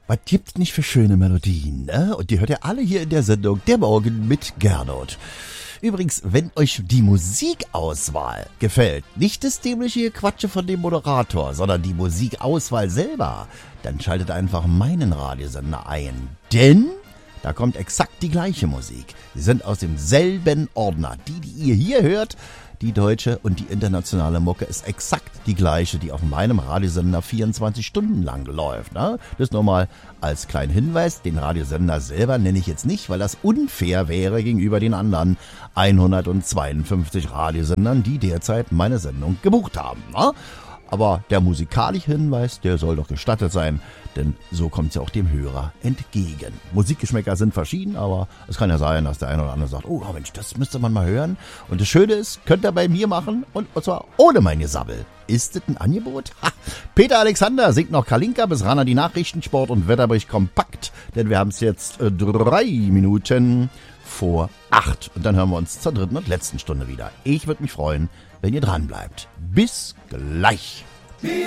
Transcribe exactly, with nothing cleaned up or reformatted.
Was gibt's nicht für schöne Melodien, ne? Und die hört ihr alle hier in der Sendung Der Morgen mit Gernot. Übrigens, wenn euch die Musikauswahl gefällt, nicht das dämliche Quatsche von dem Moderator, sondern die Musikauswahl selber, dann schaltet einfach meinen Radiosender ein. Denn da kommt exakt die gleiche Musik. Sie sind aus demselben Ordner. Die, die ihr hier hört, die deutsche und die internationale Mucke ist exakt die gleiche, die auf meinem Radiosender vierundzwanzig Stunden lang läuft. Ne? Das nur mal als kleinen Hinweis. Den Radiosender selber nenne ich jetzt nicht, weil das unfair wäre gegenüber den anderen hundertzweiundfünfzig Radiosendern, die derzeit meine Sendung gebucht haben. Ne? Aber der musikalische Hinweis, der soll doch gestattet sein, denn so kommt es ja auch dem Hörer entgegen. Musikgeschmäcker sind verschieden, aber es kann ja sein, dass der eine oder andere sagt, oh Mensch, das müsste man mal hören. Und das Schöne ist, könnt ihr bei mir machen und, und zwar ohne mein Gesabbel. Ist das ein Angebot? Ha. Peter Alexander singt noch Kalinka, bis Rana die Nachrichten, Sport und Wetterbericht kompakt, denn wir haben es jetzt äh, drei Minuten vor acht. Und dann hören wir uns zur dritten und letzten Stunde wieder. Ich würde mich freuen, wenn ihr dran bleibt. Bis gleich.